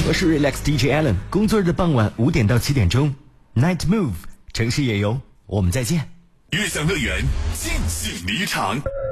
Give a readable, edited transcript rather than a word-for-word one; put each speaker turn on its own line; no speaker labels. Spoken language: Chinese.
我是 Relax DJ Allen， 工作日的傍晚5点到7点钟 ，Night Move 城市野游，我们再见。
悦享乐园，尽兴离场。